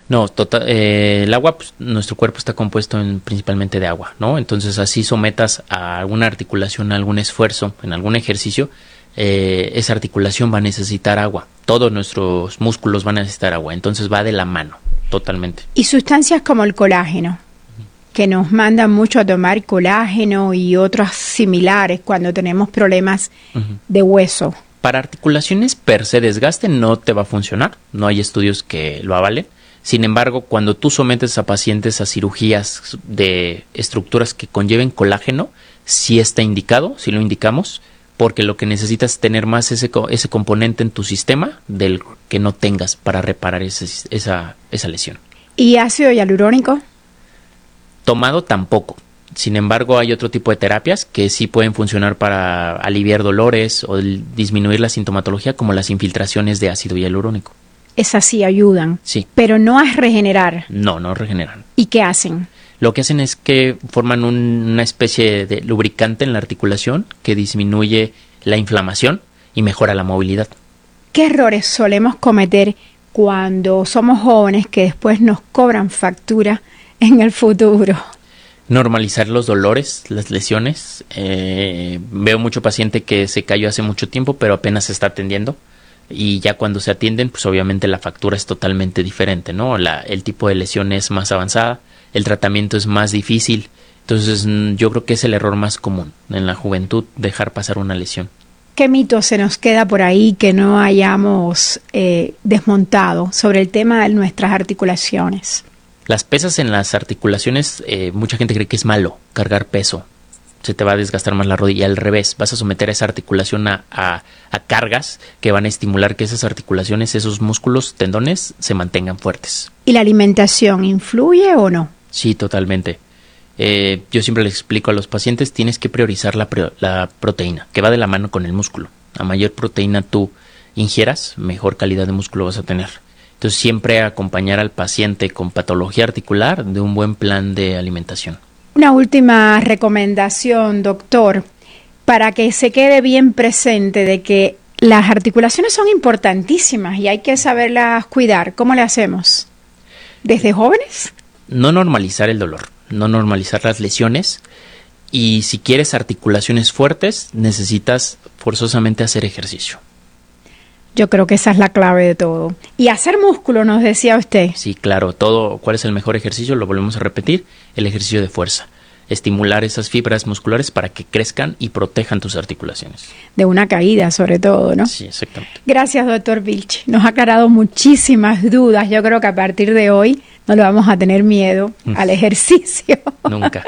No, el agua, pues, nuestro cuerpo está compuesto principalmente de agua, ¿no? Entonces, así sometas a alguna articulación, a algún esfuerzo, en algún ejercicio, esa articulación va a necesitar agua. Todos nuestros músculos van a necesitar agua, entonces va de la mano, totalmente. Y sustancias como el colágeno, que nos mandan mucho a tomar colágeno y otras similares cuando tenemos problemas de hueso. Para articulaciones per se desgaste no te va a funcionar, no hay estudios que lo avalen. Sin embargo, cuando tú sometes a pacientes a cirugías de estructuras que conlleven colágeno, sí está indicado, sí lo indicamos, porque lo que necesitas es tener más ese componente en tu sistema del que no tengas para reparar esa lesión. ¿Y ácido hialurónico? Tomado tampoco. Sin embargo, hay otro tipo de terapias que sí pueden funcionar para aliviar dolores o disminuir la sintomatología, como las infiltraciones de ácido hialurónico. Esas sí ayudan. Sí. Pero no es regenerar. No regeneran. ¿Y qué hacen? Lo que hacen es que forman una especie de lubricante en la articulación que disminuye la inflamación y mejora la movilidad. ¿Qué errores solemos cometer cuando somos jóvenes que después nos cobran factura en el futuro? Normalizar los dolores, las lesiones. Veo mucho paciente que se cayó hace mucho tiempo, pero apenas se está atendiendo. Y ya cuando se atienden, pues obviamente la factura es totalmente diferente, ¿no? El tipo de lesión es más avanzada, el tratamiento es más difícil. Entonces yo creo que es el error más común en la juventud, dejar pasar una lesión. ¿Qué mito se nos queda por ahí que no hayamos desmontado sobre el tema de nuestras articulaciones? Las pesas en las articulaciones, mucha gente cree que es malo cargar peso. Se te va a desgastar más la rodilla. Al revés, vas a someter a esa articulación a cargas que van a estimular que esas articulaciones, esos músculos, tendones, se mantengan fuertes. ¿Y la alimentación influye o no? Sí, totalmente. Yo siempre les explico a los pacientes, tienes que priorizar la proteína, que va de la mano con el músculo. A mayor proteína tú ingieras, mejor calidad de músculo vas a tener. Entonces siempre acompañar al paciente con patología articular de un buen plan de alimentación. Una última recomendación, doctor, para que se quede bien presente de que las articulaciones son importantísimas y hay que saberlas cuidar. ¿Cómo le hacemos? ¿Desde jóvenes? No normalizar el dolor, no normalizar las lesiones, y si quieres articulaciones fuertes, necesitas forzosamente hacer ejercicio. Yo creo que esa es la clave de todo. Y hacer músculo, nos decía usted. Sí, claro. ¿Cuál es el mejor ejercicio? Lo volvemos a repetir, el ejercicio de fuerza. Estimular esas fibras musculares para que crezcan y protejan tus articulaciones. De una caída, sobre todo, ¿no? Sí, exactamente. Gracias, doctor Vilch. Nos ha aclarado muchísimas dudas. Yo creo que a partir de hoy no le vamos a tener miedo al ejercicio. Nunca.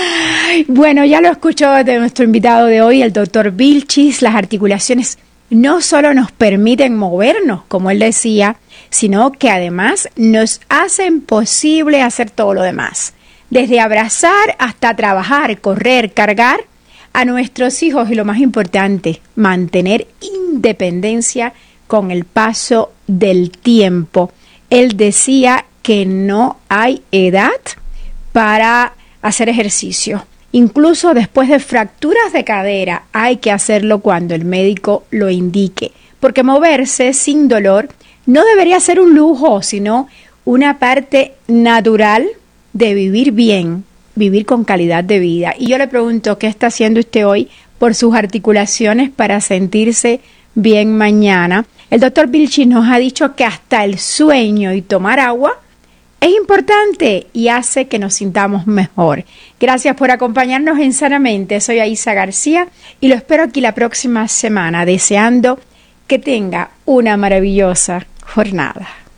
Bueno, ya lo escuchó de nuestro invitado de hoy, el doctor Vilchis. Las articulaciones no solo nos permiten movernos, como él decía, sino que además nos hacen posible hacer todo lo demás. Desde abrazar hasta trabajar, correr, cargar a nuestros hijos y lo más importante, mantener independencia con el paso del tiempo. Él decía que no hay edad para hacer ejercicio. Incluso después de fracturas de cadera hay que hacerlo cuando el médico lo indique, porque moverse sin dolor no debería ser un lujo, sino una parte natural de vivir bien, vivir con calidad de vida. Y yo le pregunto, ¿qué está haciendo usted hoy por sus articulaciones para sentirse bien mañana? El doctor Vilchis nos ha dicho que hasta el sueño y tomar agua es importante y hace que nos sintamos mejor. Gracias por acompañarnos en Sanamente. Soy Aisa García y lo espero aquí la próxima semana, deseando que tenga una maravillosa jornada.